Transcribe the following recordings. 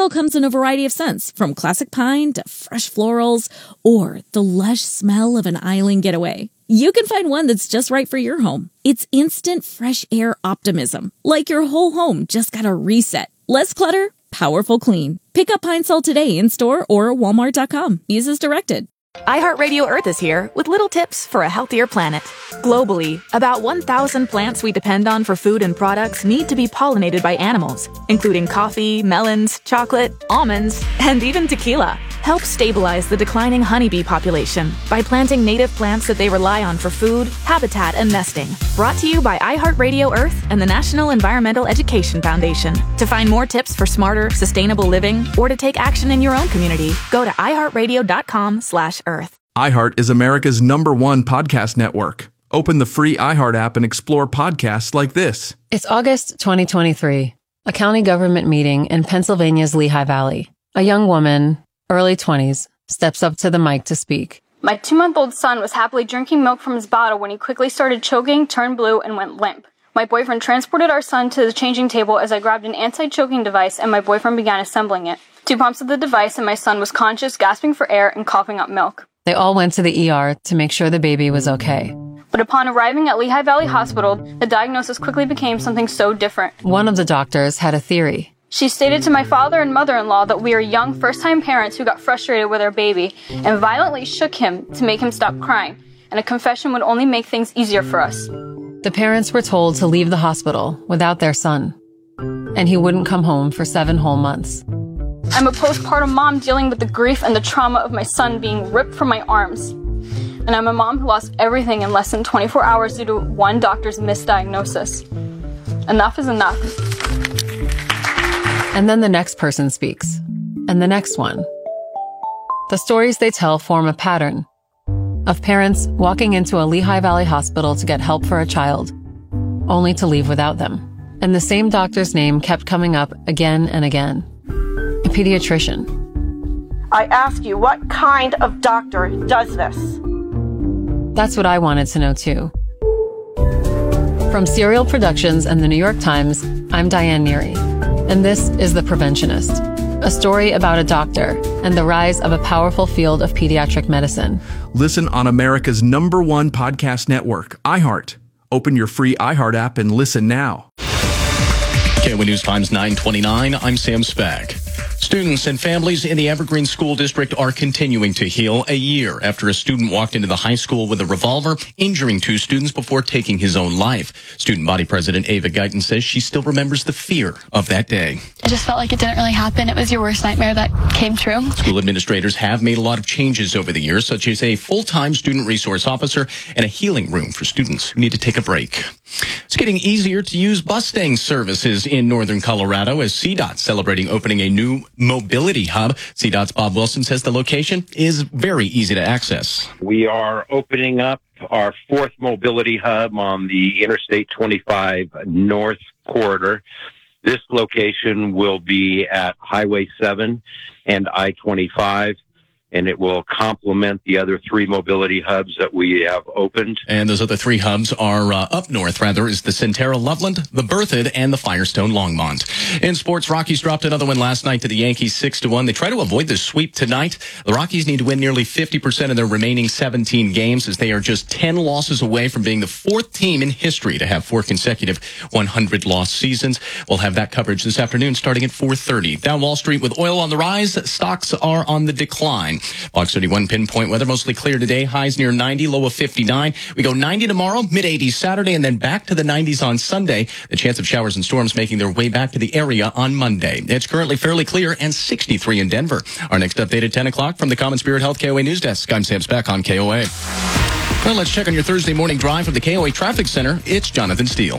Pine-Sol comes in a variety of scents, from classic pine to fresh florals, or the lush smell of an island getaway. You can find one that's just right for your home. It's instant fresh air optimism, like your whole home just got a reset. Less clutter, powerful clean. Pick up Pine-Sol today in-store or walmart.com. Use as directed. iHeartRadio Earth is here with little tips for a healthier planet. Globally, about 1,000 plants we depend on for food and products need to be pollinated by animals, including coffee, melons, chocolate, almonds, and even tequila. Help stabilize the declining honeybee population by planting native plants that they rely on for food, habitat, and nesting. Brought to you by iHeartRadio Earth and the National Environmental Education Foundation. To find more tips for smarter, sustainable living, or to take action in your own community, go to iHeartRadio.com/Earth. iHeart is America's #1 podcast network. Open the free iHeart app and explore podcasts like this. It's August 2023, a county government meeting in Pennsylvania's Lehigh Valley. A young woman, early 20s, steps up to the mic to speak. My 2-month-old son was happily drinking milk from his bottle when he quickly started choking, turned blue, and went limp. My boyfriend transported our son to the changing table as I grabbed an anti-choking device and my boyfriend began assembling it. 2 pumps of the device and my son was conscious, gasping for air, and coughing up milk. They all went to the ER to make sure the baby was okay. But upon arriving at Lehigh Valley Hospital, the diagnosis quickly became something so different. One of the doctors had a theory. She stated to my father and mother-in-law that we are young first-time parents who got frustrated with our baby and violently shook him to make him stop crying, and a confession would only make things easier for us. The parents were told to leave the hospital without their son, and he wouldn't come home for 7 whole months. I'm a postpartum mom dealing with the grief and the trauma of my son being ripped from my arms. And I'm a mom who lost everything in less than 24 hours due to one doctor's misdiagnosis. Enough is enough. And then the next person speaks, and the next one. The stories they tell form a pattern of parents walking into a Lehigh Valley hospital to get help for a child, only to leave without them. And the same doctor's name kept coming up again and again. A pediatrician. I ask you, what kind of doctor does this? That's what I wanted to know too. From Serial Productions and the New York Times, I'm Diane Neary. And this is The Preventionist, a story about a doctor and the rise of a powerful field of pediatric medicine. Listen on America's #1 podcast network, iHeart. Open your free iHeart app and listen now. KOA News Times 9:29. I'm Sam Spag. Students and families in the Evergreen School District are continuing to heal a year after a student walked into the high school with a revolver, injuring 2 students before taking his own life. Student body president Ava Guyton says she still remembers the fear of that day. It just felt like it didn't really happen. It was your worst nightmare that came true. School administrators have made a lot of changes over the years, such as a full-time student resource officer and a healing room for students who need to take a break. It's getting easier to use Mustang services in northern Colorado as CDOT's celebrating opening a new mobility hub. CDOT's Bob Wilson says the location is very easy to access. We are opening up our 4th mobility hub on the Interstate 25 North Corridor. This location will be at Highway 7 and I-25. And it will complement the other 3 mobility hubs that we have opened. And those other 3 hubs are up north, is the Centera Loveland, the Berthoud, and the Firestone Longmont. In sports, Rockies dropped another one last night to the Yankees 6-1. They try to avoid the sweep tonight. The Rockies need to win nearly 50% of their remaining 17 games as they are just 10 losses away from being the 4th team in history to have 4 consecutive 100-loss seasons. We'll have that coverage this afternoon starting at 4:30. Down Wall Street with oil on the rise, stocks are on the decline. Fox 31 pinpoint weather, mostly clear today. Highs near 90, low of 59. We go 90 tomorrow, mid-80s Saturday, and then back to the 90s on Sunday. The chance of showers and storms making their way back to the area on Monday. It's currently fairly clear and 63 in Denver. Our next update at 10 o'clock from the Common Spirit Health KOA News Desk. I'm Sam Speck on KOA. Well, let's check on your Thursday morning drive from the KOA Traffic Center. It's Jonathan Steele.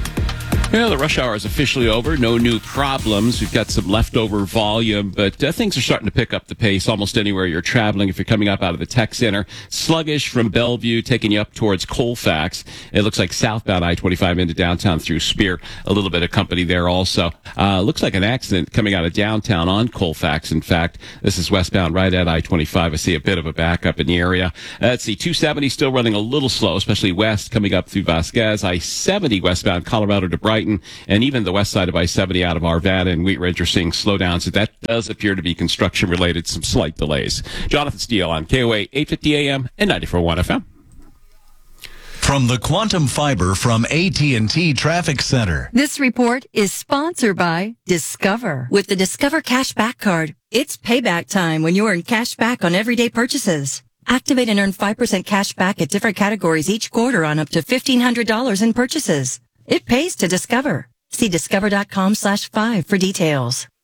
Yeah, the rush hour is officially over. No new problems. We've got some leftover volume, but things are starting to pick up the pace almost anywhere you're traveling. If you're coming up out of the tech center, sluggish from Bellevue, taking you up towards Colfax. It looks like southbound I-25 into downtown through Spear. A little bit of company there also. Looks like an accident coming out of downtown on Colfax. In fact, this is westbound right at I-25. I see a bit of a backup in the area. Let's see, 270 still running a little slow, especially west coming up through Vasquez. I-70 westbound Colorado to Brighton. Dighton, and even the west side of I-70 out of Arvada and Wheat Ridge are seeing slowdowns. That does appear to be construction-related, some slight delays. Jonathan Steele on KOA 850 AM and 94.1 FM. From the Quantum Fiber from AT&T Traffic Center. This report is sponsored by Discover. With the Discover Cashback Card, it's payback time when you earn cash back on everyday purchases. Activate and earn 5% cash back at different categories each quarter on up to $1,500 in purchases. It pays to Discover. See discover.com/5 for details.